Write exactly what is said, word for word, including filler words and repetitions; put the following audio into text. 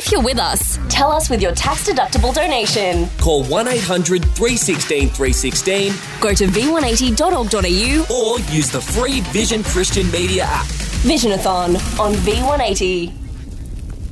if you're with us. Tell us with your tax-deductible donation. Call one eight hundred three one six three one six. Go to v one eighty dot org dot a u or use the free Vision Christian Media app. Visionathon on V one eighty.